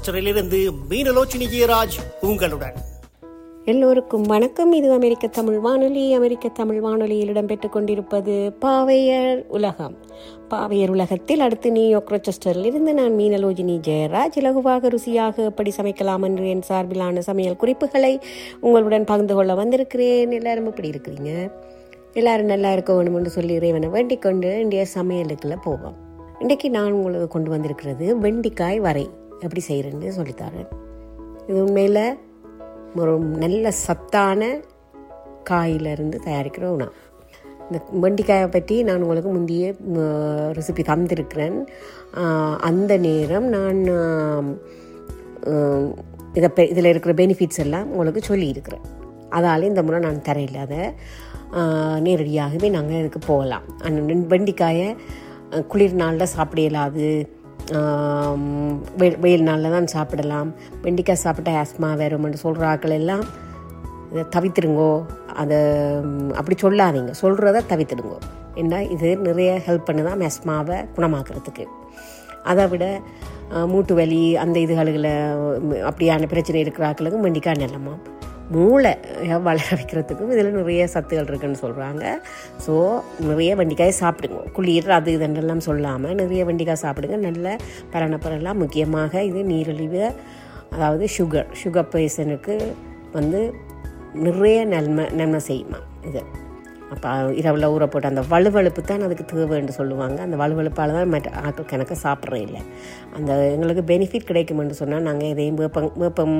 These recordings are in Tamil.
ராச்செஸ்டரிலிருந்து மீனலோச்சினி ஜெயராஜ் உங்களுடன். எல்லோருக்கும் வணக்கம். இது அமெரிக்க தமிழ் வானொலி. அமெரிக்க தமிழ் வானொலியில் இடம்பெற்றுக் கொண்டிருப்பது பாவையர் உலகம். பாவையர் உலகத்தில் அடுத்து நியூயார்க் ராச்செஸ்டரில் இருந்து நான் மீனலோச்சினி ஜெயராஜ் இலகுவாக ருசியாக எப்படி சமைக்கலாம் என்று என் சார்பிலான சமையல் குறிப்புகளை உங்களுடன் பகிர்ந்து கொள்ள வந்திருக்கிறேன். எல்லாரும் எப்படி இருக்கிறீங்க? எல்லாரும் நல்லா இருக்க வேணும் என்று சொல்லி இறைவனை வேண்டிக் கொண்டு இன்றைய சமையலுக்குள்ள போவோம். இன்றைக்கு நான் உங்களுக்கு கொண்டு வந்திருக்கிறது வெண்டிக்காய் வரை எப்படி செய்கிறேன்னு சொல்லித்தரேன். இது உண்மையில் ஒரு நல்ல சத்தான காயிலிருந்து தயாரிக்கிற உணவு. இந்த வெண்டிக்காயை பற்றி நான் உங்களுக்கு முந்தைய ரெசிபி தந்திருக்கிறேன். அந்த நேரம் நான் இதில் இருக்கிற பெனிஃபிட்ஸ் எல்லாம் உங்களுக்கு சொல்லியிருக்கிறேன். அதால் இந்த முறை நான் தரையில்லாத நேரடியாகவே நாங்கள் இதுக்கு போகலாம். வெண்டிக்காயை குளிர் நாளில் சாப்பிட இயலாது, வெயில் நாளில் தான் சாப்பிடலாம். வெண்டிக்காய் சாப்பிட்டா ஆஸ்மா வரும்னு சொல்கிற ஆக்கள் எல்லாம் இதை தவிர்த்துடுங்கோ. அதை அப்படி சொல்லாதீங்க, சொல்கிறத தவிர்த்துடுங்கோ. ஏன்னா இது நிறைய ஹெல்ப் பண்ணுதான் ஆஸ்மாவை குணமாக்குறதுக்கு. அதை விட மூட்டு வலி அந்த இதுகளில் அப்படியான பிரச்சனை இருக்கிற ஆக்களுக்கும் வெண்டிக்காய் நல்லமா. மூளை வளர வைக்கிறதுக்கும் இதில் நிறைய சத்துகள் இருக்குதுன்னு சொல்கிறாங்க. ஸோ நிறைய வெண்டிக்காயை சாப்பிடுங்க. குளிர் அது இதெல்லாம் சொல்லாமல் நிறைய வெண்டிக்காய் சாப்பிடுங்க. நல்ல பலனப்பெறலாம். முக்கியமாக இது நீரிழிவு, அதாவது சுகர் பேஷனுக்கு நிறைய நன்மை செய்யுமா இது. அப்போ இரவில் ஊற போட்டு அந்த வலுவழுப்பு தான் அதுக்கு தேவைன்னு சொல்லுவாங்க. அந்த வலுவழுப்பால் தான் மற்ற ஆட்கள் கணக்கு சாப்பிட்றே இல்லை. அந்த எங்களுக்கு பெனிஃபிட் கிடைக்குமென்று சொன்னால் நாங்கள் இதையும் வேப்பம்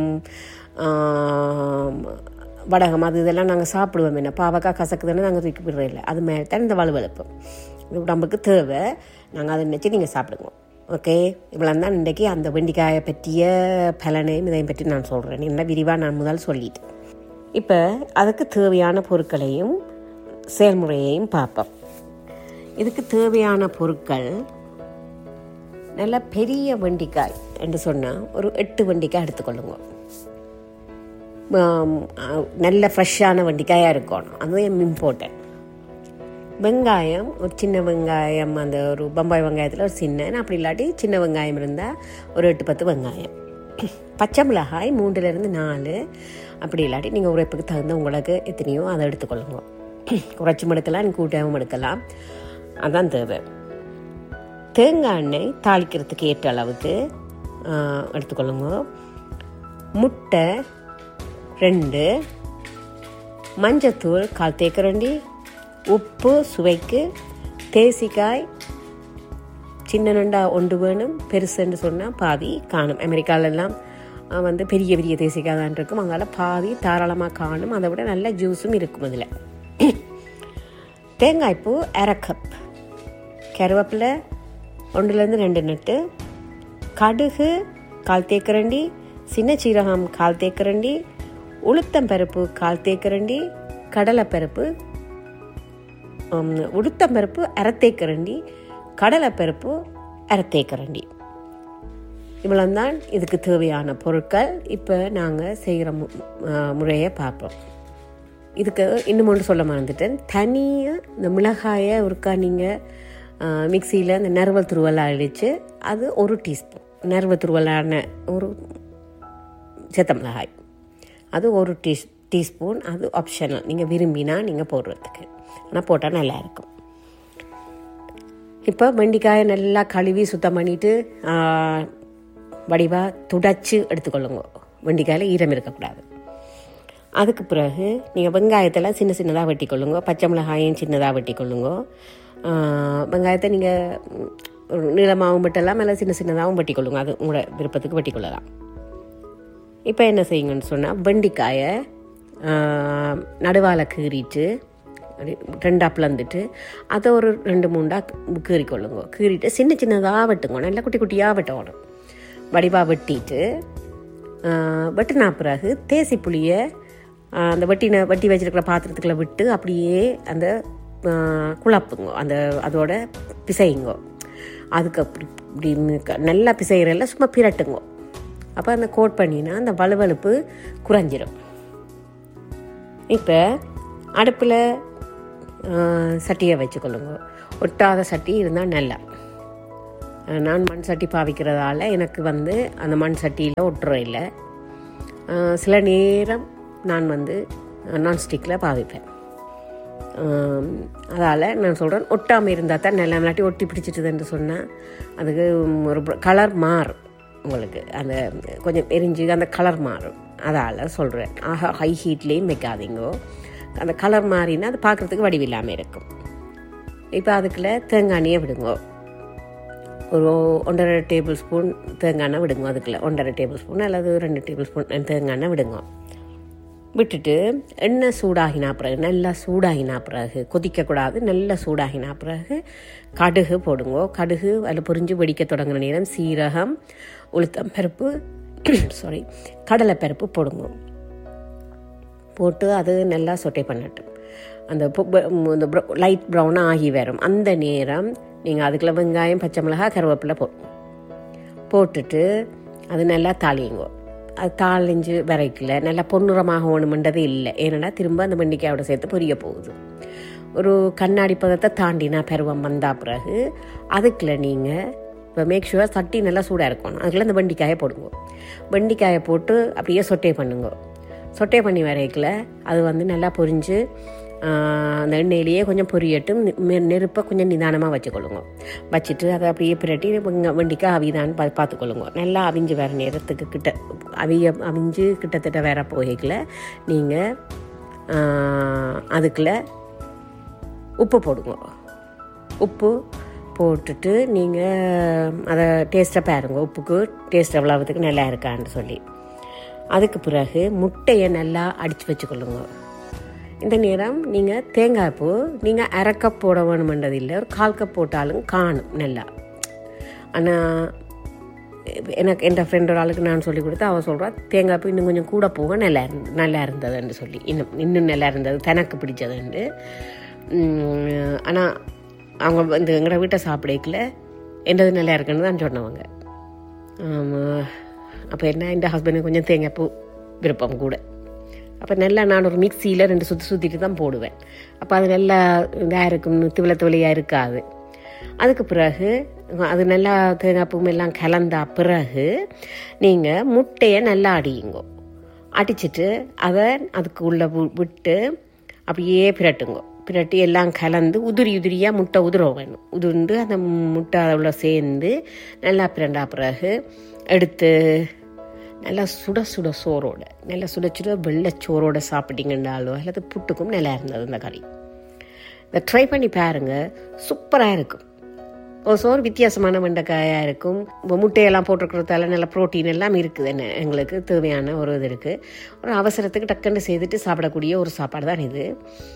வடகம் அது இதெல்லாம் நாங்கள் சாப்பிடுவோம். என்ன பாவக்காய் கசக்குதுன்னு நாங்கள் தூக்கி விடுறே இல்லை. அது மேலே தான் இந்த வலுவழுப்பு இது உடம்புக்கு தேவை. நாங்கள் அதை நினச்சி நீங்கள் சாப்பிடுங்க. ஓகே, இவ்வளோ தான் இன்றைக்கி அந்த வெண்டிக்காயை பற்றிய பலனையும் இதையும் பற்றி நான் சொல்கிறேன். என்ன விரிவாக நான் முதல் சொல்லிட்டேன். இப்போ அதுக்கு தேவையான பொருட்களையும் செயல்முறையையும் பார்ப்போம். இதுக்கு தேவையான பொருட்கள், நல்ல பெரிய வெண்டிக்காய் என்று சொன்னால் ஒரு 8 வெண்டிக்காய் எடுத்துக்கொள்ளுங்க. நல்ல ஃப்ரெஷ்ஷான வெண்டிக்காயாக இருக்கணும், அதுவும் இம்பார்ட்டன்ட். வெங்காயம் ஒரு சின்ன வெங்காயம், அந்த ஒரு பம்பாய் வெங்காயத்தில் ஒரு சின்ன, அப்படி இல்லாட்டி சின்ன வெங்காயம் இருந்தால் ஒரு 8-10 வெங்காயம். பச்சை மிளகாய் 3-4, அப்படி இல்லாட்டி நீங்கள் உரைப்புக்கு தகுந்த உங்களுக்கு எத்தனையோ அதை எடுத்துக்கொள்ளுங்க. குறைச்சும் எடுக்கலாம், கூட்டாகவும் எடுக்கலாம், அதான் தேவை. தேங்காய் எண்ணெய் தாளிக்கிறதுக்கு ஏற்ற அளவுக்கு எடுத்துக்கொள்ளுங்க. முட்டை 2, மஞ்சத்தூள் 1/4 தேக்கரண்டி, உப்பு சுவைக்கு, தேசிக்காய் சின்ன நண்டா 1 வேணும், பெருசுன்னு சொன்னால் பாதி காணும். அமெரிக்காலெல்லாம் பெரிய பெரிய தேசிக்காய் தான் இருக்கும், அங்கால பாதி தாராளமாக காணும். அதை விட நல்ல ஜூஸும் இருக்கும் அதில். தேங்காய்ப்பூ 1/2 கப், கருவேப்பிலை 1-2 நட்டு, கடுகு 1/4 தேக்கரண்டி, சின்ன சீரகம் 1/4 தேக்கரண்டி, உளுத்தம்பருப்பு 1/4 தேக்கரண்டி, கடலைப்பருப்பு உளுத்தம்பருப்பு 1/2 தேக்கரண்டி, கடலைப்பருப்பு 1/2 தேக்கரண்டி. இவ்வளோதான் இதுக்கு தேவையான பொருட்கள். இப்போ நாங்கள் செய்கிற முறையை பார்ப்போம். இதுக்கு இன்னும் ஒன்று சொல்ல மறந்துட்டேன். தனியாக இந்த மிளகாயை ஒருக்கா நீங்கள் மிக்சியில் இந்த நறுவல் துருவலாக அடித்து அது 1 டீஸ்பூன், நறுவல் துருவலான ஒரு சேத்த மிளகாய் அது 1 டீஸ்பூன். அது ஆப்ஷனல், நீங்கள் விரும்பினா நீங்கள் போடுறதுக்கு, ஆனால் போட்டால் நல்லாயிருக்கும். இப்போ வெண்டிக்காயை நல்லா கழுவி சுத்தம் பண்ணிவிட்டு வடிவாக துடைச்சி எடுத்துக்கொள்ளுங்க. வெண்டிக்காயில் ஈரம் இருக்கக்கூடாது. அதுக்கு பிறகு நீங்கள் வெங்காயத்தெல்லாம் சின்ன சின்னதாக வெட்டிக்கொள்ளுங்க. பச்சை மிளகாயும் சின்னதாக வெட்டிக்கொள்ளுங்க. வெங்காயத்தை நீங்கள் நீளமாகவும் வெட்டலாம், இல்லை சின்ன சின்னதாகவும் வெட்டிக்கொள்ளுங்க. அது உங்களோட விருப்பத்துக்கு வெட்டிக்கொள்ளலாம். இப்போ என்ன செய்யுங்கன்னு சொன்னால், வெண்டிக்காயை நடுவால் கீறிட்டு 2 பிளந்துட்டு அதை ஒரு 2-3 கீறிக்கொள்ளுங்க. கீறிட்டு சின்ன சின்னதாக வெட்டுங்க, நல்லா குட்டி குட்டியாக வெட்டணும். வடிவாக வெட்டிட்டு வெட்டினா பிறகு தேசி புளியை அந்த வெட்டி வச்சிருக்கிற பாத்திரத்துக்குள்ள விட்டு அப்படியே அந்த குழப்புங்க, அதோட பிசையுங்க. அதுக்கு அப்படி நல்லா பிசைகிறல்ல சும்மா பிரட்டுங்க. அப்போ அந்த கோட் பண்ணினா அந்த வலுவழுப்பு குறைஞ்சிரும். இப்போ அடுப்பில் சட்டியை வச்சுக்கொள்ளுங்க. ஒட்டாத சட்டி இருந்தால் நல்லா. நான் மண் சட்டி பாவிக்கிறதால எனக்கு அந்த மண் சட்டியில் ஒட்டுற இல்லை. சில நேரம் நான் நான்ஸ்டிக்கில் பாவிப்பேன். அதால் நான் சொல்கிறேன், ஒட்டாமல் இருந்தால் தான் நல்லா, இல்லாட்டி ஒட்டி பிடிச்சிட்டுதுன்னு சொன்னால் அதுக்கு ஒரு கலர் மாறும். உங்களுக்கு அந்த கொஞ்சம் எரிஞ்சு அந்த கலர் மாறும். அதால் சொல்கிறேன், ஹை ஹீட்லேயும் வைக்காதீங்கோ. அந்த கலர் மாறினா அது பார்க்குறதுக்கு வடிவில்லாமல் இருக்கும். இப்போ அதுக்குள்ளே தேங்காய் எண்ணெயை விடுங்கோ. ஒரு 1.5 டேபிள் ஸ்பூன் தேங்காய் எண்ணெய் விடுங்க. அதுக்குள்ளே 1.5 டேபிள் ஸ்பூன் அல்லது 2 டேபிள் ஸ்பூன் தேங்காய் எண்ணெய் விடுங்க. விட்டுட்டு எண்ணெய் சூடாகினா பிறகு, நல்லா சூடாகினா பிறகு, கொதிக்கக்கூடாது, நல்லா சூடாகினா பிறகு கடுகு போடுங்க. கடுகு அதில் பொரிஞ்சு வெடிக்க தொடங்குற நேரம் சீரகம், உளுத்தம் பருப்பு கடலைப்பருப்பு போடுங்க. போட்டு அது நல்லா சொட்டை பண்ணட்டும். அந்த லைட் ப்ரௌனாக ஆகி வரும். அந்த நேரம் நீங்கள் அதுக்குள்ள வெங்காயம், பச்சை மிளகாய், கருவேப்பிலை போட்டுட்டு அது நல்லா தாளியுங்க. அது தாளிஞ்சு வரைக்கல நல்லா பொன்னிறமாக ஒன்றுமன்றதே இல்லை. ஏன்னா திரும்ப அந்த வெண்டைக்காயோட சேர்த்து பொரிய போகுது. ஒரு கண்ணாடி பதத்தை தாண்டினா பருவம் வந்தால் பிறகு அதுக்குள்ள நீங்கள் இப்போ மேக் ஷுவர் சட்டி நல்லா சூடாக இருக்கணும். அதுக்குள்ள அந்த வெண்டைக்காயை போடுங்க. வெண்டைக்காயை போட்டு அப்படியே சொட்டை பண்ணுங்க. சொட்டை பண்ணி வரைக்கல அது நல்லா பொரிஞ்சு அந்த எண்ணெயிலேயே கொஞ்சம் பொரியட்டும். நெருப்பை கொஞ்சம் நிதானமாக வச்சுக்கொள்ளுங்க. வச்சுட்டு அதை அப்படியே பிரட்டி வெண்டிக்காய் அவிதான்னு பார்த்துக்கொள்ளுங்க. நல்லா அவிஞ்சு வர நேரத்துக்கு அவிஞ்சு கிட்டத்தட்ட வேற போகல நீங்கள் அதுக்குள்ள உப்பு போடுங்க. உப்பு போட்டுட்டு நீங்கள் அதை டேஸ்ட்டை பாருங்க, உப்புக்கு டேஸ்ட் எவ்வளவுக்கு நல்லா இருக்கான்னு சொல்லி. அதுக்கு பிறகு முட்டையை நல்லா அடித்து வச்சுக்கொள்ளுங்க. இந்த நேரம் நீங்கள் தேங்காய் பூ நீங்கள் 1/2 கப் போட வேணுமென்றது இல்லை, ஒரு 1/4 கப் போட்டாலும் காணும் நல்லா. ஆனால் எனக்கு என் ஃப்ரெண்ட் ஒரு ஆளுக்கு நான் சொல்லி கொடுத்து அவள் சொல்கிறா, தேங்காய் பூ இன்னும் கொஞ்சம் கூட போக நல்லா இருந்ததுன்னு சொல்லி, இன்னும் நல்லா இருந்தது, தனக்கு பிடிச்சதுண்டு. ஆனால் அவங்க எங்களோட வீட்டை சாப்பிடக்கல என்னது நல்லா இருக்குன்னு தான் சொன்னவங்க. அப்போ என்ன, என் ஹஸ்பண்டுக்கு கொஞ்சம் தேங்காய் பூ விருப்பம் கூட. அப்போ நல்லா நான் ஒரு மிக்சியில் 2 சுற்றிட்டு தான் போடுவேன். அப்போ அது நல்லா இதாக இருக்கும், திவலையாக இருக்காது. அதுக்கு பிறகு அது நல்லா தேங்காய் பூ எல்லாம் கலந்தா பிறகு நீங்கள் முட்டையை நல்லா அடியுங்க. அடிச்சுட்டு அதை அதுக்கு உள்ளே விட்டு அப்படியே பிரட்டி எல்லாம் கலந்து உதிரியாக முட்டை வேணும். உதிர்ந்து அந்த முட்டை உள்ள சேர்ந்து நல்லா பிரண்டா பிறகு எடுத்து நல்லா சுட சோறோட, நல்லா சுட வெள்ளைச்சோரோட சாப்பிட்டீங்கன்னாலோ அல்லது புட்டுக்கும் நல்லா இருந்தது இந்த கறி. இதை ட்ரை பண்ணி பாருங்கள், சூப்பராக இருக்கும். ஒரு சோறு வித்தியாசமான வெண்டைக்காயாக இருக்கும். முட்டையெல்லாம் போட்டிருக்கிறதால நல்ல ப்ரோட்டீன் எல்லாம் இருக்குது. என்ன எங்களுக்கு தேவையான ஒரு இது இருக்குது. ஒரு அவசரத்துக்கு டக்குன்னு செய்துட்டு சாப்பிடக்கூடிய ஒரு சாப்பாடு தான் இது.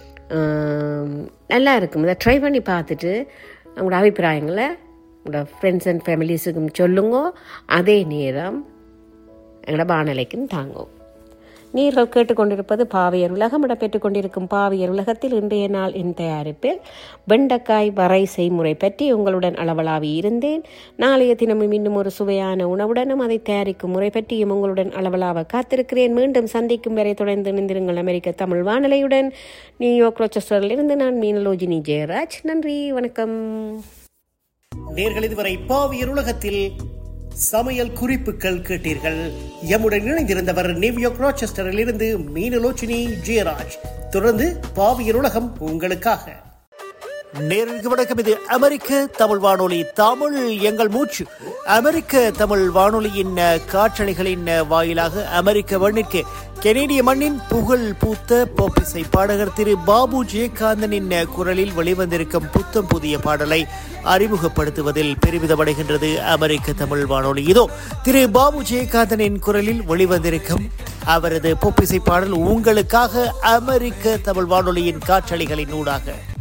நல்லா இருக்கும். இதை ட்ரை பண்ணி பார்த்துட்டு உங்களோட அபிப்பிராயங்களை உங்களோட ஃப்ரெண்ட்ஸ் அண்ட் ஃபேமிலிஸுக்கும் சொல்லுங்க. அதே நேரம் எங்களோட வானலைக்கும் தாங்கும். நீங்கள் கேட்டுக்கொண்டிருப்பது பாவையர் உலகம். இடம்பெற்றுக் கொண்டிருக்கும் பாவையர் உலகத்தில் இன்றைய நாள் என் தயாரிப்பில் வெண்டைக்காய் வரை செய்முறை பற்றி உங்களுடன் அளவலாவி இருந்தேன். நாளைய தினமும் இன்னும் ஒரு சுவையான உணவுடனும் அதை தயாரிக்கும் முறை பற்றியும் உங்களுடன் அளவலாக காத்திருக்கிறேன். மீண்டும் சந்திக்கும் வரை தொடர்ந்து இணைந்திருங்கள் அமெரிக்க தமிழ் வானொலியுடன். நியூயார்க் ரோச்செஸ்டரிலிருந்து நான் மீனலோஜினி ஜெயராஜ். நன்றி, வணக்கம். நேர்கள் இதுவரை பாவையர் உலகத்தில் சமையல் குறிப்புகள் கேட்டீர்கள். எம்முடன் இணைந்திருந்தவர் நியூயார்க் ராச்செஸ்டரில் இருந்து மீனலோச்சினி ஜெயராஜ். தொடர்ந்து பாவையர் உலகம் உங்களுக்காக. நேருக்கு வணக்கம். இது அமெரிக்க தமிழ் வானொலி, தமிழ் எங்கள் மூச்சு. அமெரிக்க தமிழ் வானொலியின் காற்றலைகளின் வாயிலாக அமெரிக்க மண்ணிற்கு, கெனேடிய மண்ணின் புகழ் பூத்த பாப் இசை பாடகர் திரு பாபு ஜெயகாந்தனின் குரலில் வெளிவந்திருக்கும் புத்தம் புதிய பாடலை அறிமுகப்படுத்துவதில் பெருமிதமடைகின்றது அமெரிக்க தமிழ் வானொலி. இதோ திரு பாபு ஜெயகாந்தனின் குரலில் வெளிவந்திருக்கும் அவரது பாப் இசை பாடல் உங்களுக்காக அமெரிக்க தமிழ் வானொலியின் காற்றலைகளின் ஊடாக.